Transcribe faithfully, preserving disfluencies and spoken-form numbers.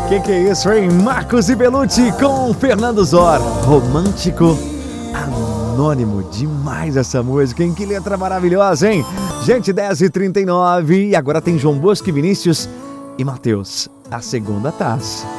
Que que é isso, hein? Marcos e Belucci com Fernando Zor. Romântico Anônimo. Demais essa música, hein? Que letra maravilhosa, hein? Gente, dez e trinta e nove. E agora tem João Bosco e Vinícius e Matheus. A segunda taça.